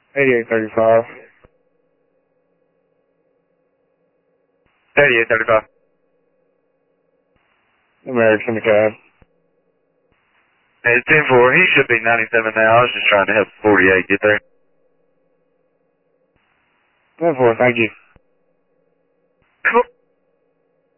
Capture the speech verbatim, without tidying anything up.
eighty-eight thirty-five. eighty-eight thirty-five. American the cab. Hey, it's ten four. He should be ninety-seven now. I was just trying to help forty-eight get there. ten four, thank you. Cool.